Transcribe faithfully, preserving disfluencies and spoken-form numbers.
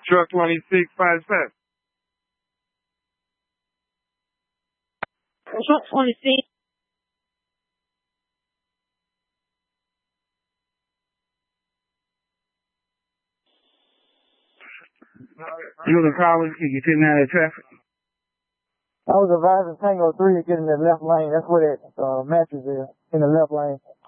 Truck twenty-six fifty-seven. Truck twenty-six. You was calling, can you take me out of traffic? I was advising Tango three to get in the left lane. That's where that uh, mattress is, in the left lane.